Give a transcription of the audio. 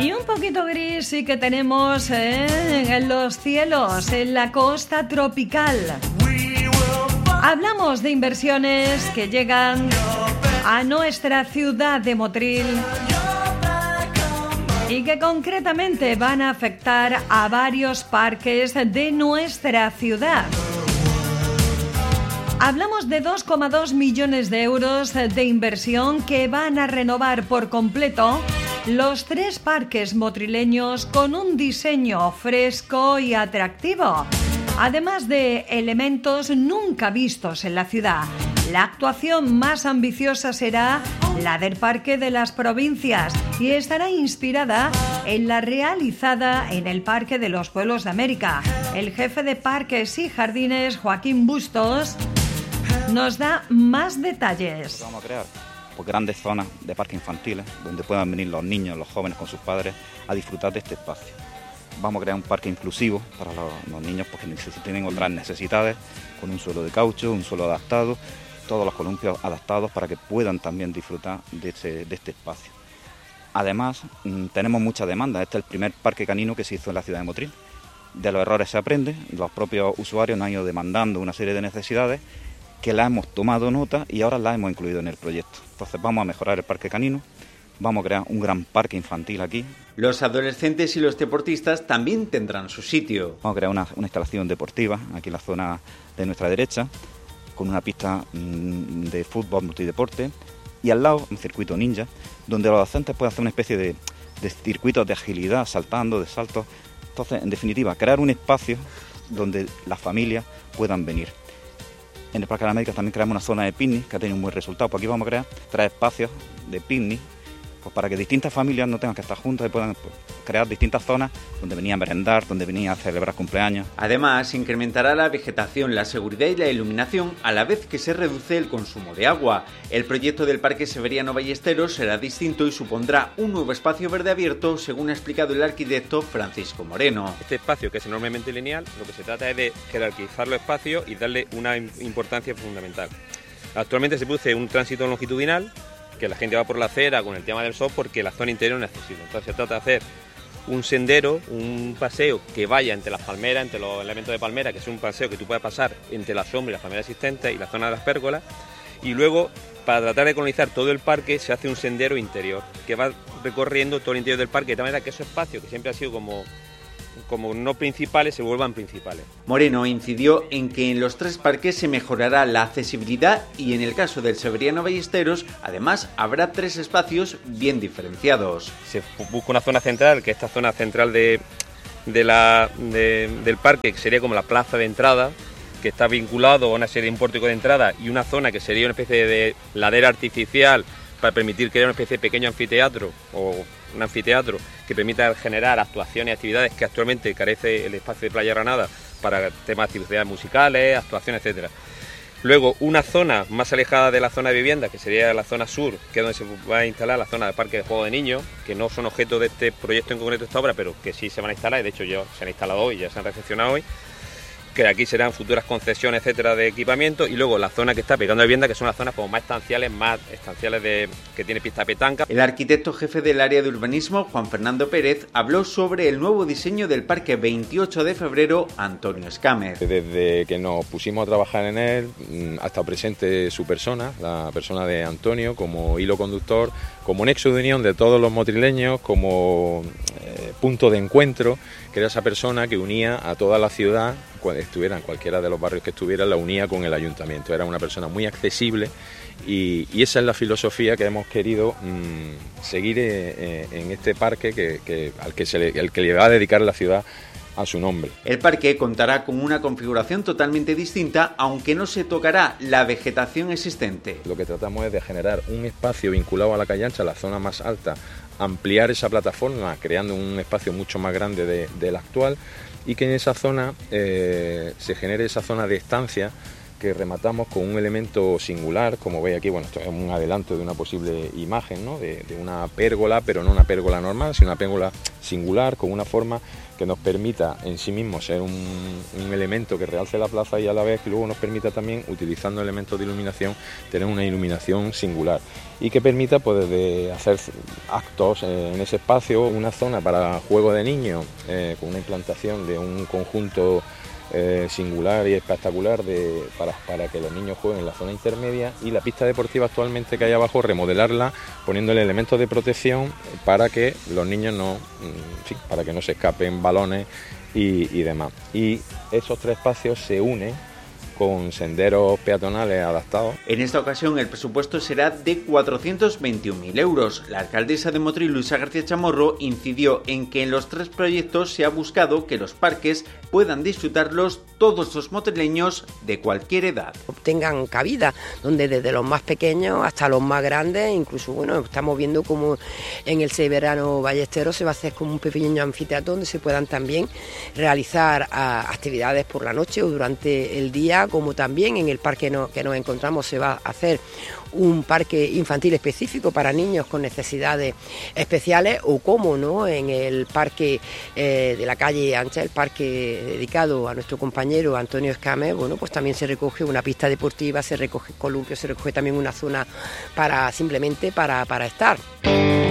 Y un poquito gris sí que tenemos en los cielos, en la costa tropical. Hablamos de inversiones que llegan a nuestra ciudad de Motril y que concretamente van a afectar a varios parques de nuestra ciudad. Hablamos de 2,2 millones de euros de inversión que van a renovar por completo los 3 parques motrileños con un diseño fresco y atractivo, además de elementos nunca vistos en la ciudad. La actuación más ambiciosa será la del Parque de las Provincias y estará inspirada en la realizada en el Parque de los Pueblos de América. El jefe de Parques y Jardines, Joaquín Bustos, nos da más detalles. Vamos a crear grandes zonas de parques infantiles donde puedan venir los niños, los jóvenes con sus padres a disfrutar de este espacio. Vamos a crear un parque inclusivo para los niños porque tienen otras necesidades, con un suelo de caucho, un suelo adaptado, todos los columpios adaptados para que puedan también disfrutar de este espacio. Además, tenemos mucha demanda. Este es el primer parque canino que se hizo en la ciudad de Motril. De los errores se aprende, los propios usuarios nos han ido demandando una serie de necesidades que la hemos tomado nota y ahora la hemos incluido en el proyecto. Entonces vamos a mejorar el parque canino, vamos a crear un gran parque infantil aquí. Los adolescentes y los deportistas también tendrán su sitio. Vamos a crear una instalación deportiva aquí en la zona de nuestra derecha, con una pista de fútbol multideporte y al lado un circuito ninja, donde los docentes pueden hacer una especie de circuitos de agilidad, saltando, de saltos. Entonces, en definitiva, crear un espacio donde las familias puedan venir. En el Parque de las Américas también creamos una zona de picnic que ha tenido un buen resultado. Pues aquí vamos a crear 3 espacios de picnic pues para que distintas familias no tengan que estar juntas y puedan crear distintas zonas donde venían a merendar, donde venían a celebrar cumpleaños. Además, se incrementará la vegetación, la seguridad y la iluminación a la vez que se reduce el consumo de agua. El proyecto del Parque Severiano Ballesteros será distinto y supondrá un nuevo espacio verde abierto, según ha explicado el arquitecto Francisco Moreno. Este espacio, que es enormemente lineal, lo que se trata es de jerarquizar los espacios y darle una importancia fundamental. Actualmente se produce un tránsito longitudinal, que la gente va por la acera con el tema del sol porque la zona interior no es accesible. Entonces se trata de hacer un sendero, un paseo que vaya entre las palmeras, entre los elementos de palmera, que es un paseo que tú puedes pasar entre la sombra y las palmeras existentes y la zona de las pérgolas, y luego para tratar de colonizar todo el parque se hace un sendero interior que va recorriendo todo el interior del parque de tal manera que esos espacios que siempre han sido como no principales se vuelvan principales. Moreno incidió en que en los 3 parques se mejorará la accesibilidad y en el caso del Severiano Ballesteros, además, habrá 3 espacios bien diferenciados. Se busca una zona central, que esta zona central del parque, que sería como la plaza de entrada, que está vinculado a una serie de un pórtico de entrada, y una zona que sería una especie de ladera artificial para permitir crear una especie de pequeño anfiteatro o un anfiteatro que permita generar actuaciones y actividades que actualmente carece el espacio de Playa Granada para temas de actividades musicales, actuaciones, etcétera. Luego, una zona más alejada de la zona de vivienda, que sería la zona sur, que es donde se va a instalar la zona de parque de juego de niños, que no son objeto de este proyecto en concreto, esta obra, pero que sí se van a instalar, y de hecho ya se han instalado hoy, ya se han recepcionado hoy, que aquí serán futuras concesiones, etcétera, de equipamiento, y luego la zona que está pegando a la vivienda, que son las zonas como más estanciales que tiene pista petanca. El arquitecto jefe del área de urbanismo, Juan Fernando Pérez, habló sobre el nuevo diseño del Parque 28 de febrero, Antonio Escámez. Desde que nos pusimos a trabajar en él, ha estado presente su persona, la persona de Antonio, como hilo conductor, como nexo de unión de todos los motrileños, como punto de encuentro, que era esa persona que unía a toda la ciudad, cuando estuviera en cualquiera de los barrios que estuviera, la unía con el ayuntamiento. Era una persona muy accesible y esa es la filosofía que hemos querido seguir en este parque al que le va a dedicar la ciudad a su nombre. El parque contará con una configuración totalmente distinta, aunque no se tocará la vegetación existente. Lo que tratamos es de generar un espacio vinculado a la calle ancha, la zona más alta, ampliar esa plataforma creando un espacio mucho más grande del actual y que en esa zona se genere esa zona de estancia que rematamos con un elemento singular, como veis aquí, bueno, esto es un adelanto de una posible imagen, ¿no? de una pérgola, pero no una pérgola normal, sino una pérgola singular, con una forma que nos permita en sí mismo ser un elemento que realce la plaza y a la vez que luego nos permita también, utilizando elementos de iluminación, tener una iluminación singular y que permita pues, de hacer actos en ese espacio, una zona para juego de niños, con una implantación de un conjunto singular y espectacular para que los niños jueguen en la zona intermedia, y la pista deportiva actualmente que hay abajo, remodelarla poniéndole elementos de protección para que los niños para que no se escapen balones y demás. Y esos tres espacios se unen con senderos peatonales adaptados. En esta ocasión el presupuesto será de 421.000 euros. La alcaldesa de Motril, Luisa García Chamorro, incidió en que en los tres proyectos se ha buscado que los parques puedan disfrutarlos todos los motrileños de cualquier edad. Tengan cabida, donde desde los más pequeños hasta los más grandes, incluso bueno, estamos viendo como en el Verano Ballesteros se va a hacer como un pequeño anfiteatro donde se puedan también realizar actividades por la noche o durante el día, como también en el parque que nos encontramos se va a hacer un parque infantil específico para niños con necesidades especiales, o como no, en el parque de la calle Ancha, el parque dedicado a nuestro compañero Antonio Escame, bueno, pues también se recoge una pista deportiva, se recoge columpios, se recoge también una zona simplemente para estar.